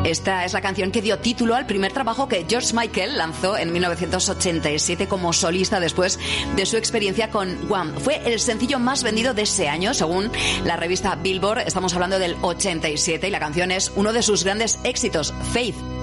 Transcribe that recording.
Esta es la canción que dio título al primer trabajo que George Michael lanzó en 1987 como solista después de su experiencia con Wham. Fue el sencillo más vendido de ese año, según la revista Billboard. Estamos hablando del 87 y la canción es uno de sus grandes éxitos, Faith.